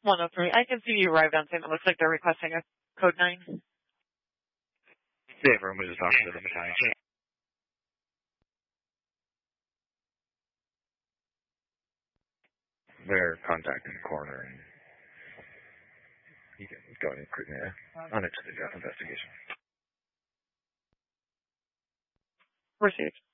103. I can see you arrived on scene. It looks like they're requesting a code 9. Yeah, everyone was just talking to the battalion. They're contacting the coroner, and you can go ahead and put me on it to the death investigation. Received.